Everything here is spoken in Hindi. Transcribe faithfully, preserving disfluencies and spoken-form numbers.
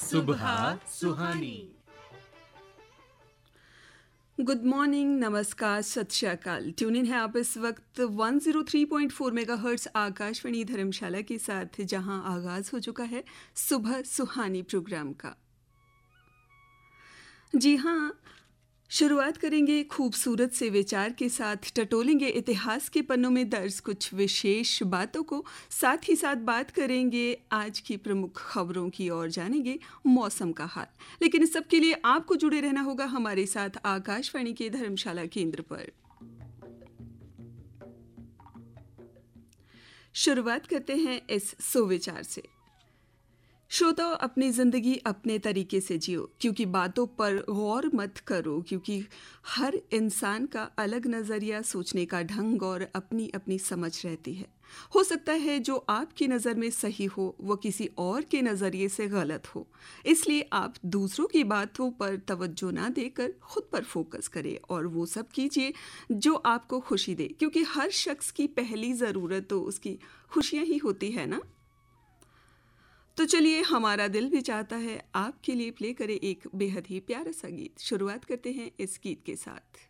सुबह सुहानी। गुड मॉर्निंग, नमस्कार, सत श्री अकाल। ट्यून इन है आप इस वक्त एक सौ तीन पॉइंट चार मेगाहर्ट्ज आकाशवाणी धर्मशाला के साथ, जहां आगाज हो चुका है सुबह सुहानी प्रोग्राम का। जी हाँ, शुरुआत करेंगे खूबसूरत से विचार के साथ, टटोलेंगे इतिहास के पन्नों में दर्ज कुछ विशेष बातों को, साथ ही साथ बात करेंगे आज की प्रमुख खबरों की और जानेंगे मौसम का हाल। लेकिन इस सब के लिए आपको जुड़े रहना होगा हमारे साथ आकाशवाणी के धर्मशाला केंद्र पर। शुरुआत करते हैं इस सुविचार से। श्रोताओ, अपनी ज़िंदगी अपने तरीके से जियो, क्योंकि बातों पर गौर मत करो, क्योंकि हर इंसान का अलग नज़रिया, सोचने का ढंग और अपनी अपनी समझ रहती है। हो सकता है जो आपकी नज़र में सही हो वो किसी और के नज़रिए से गलत हो। इसलिए आप दूसरों की बातों पर तवज्जो ना देकर खुद पर फोकस करें और वो सब कीजिए जो आपको खुशी दे, क्योंकि हर शख्स की पहली ज़रूरत तो उसकी खुशियाँ ही होती है ना। तो चलिए, हमारा दिल भी चाहता है आपके लिए प्ले करे एक बेहद ही प्यारा सा गीत। शुरुआत करते हैं इस गीत के साथ।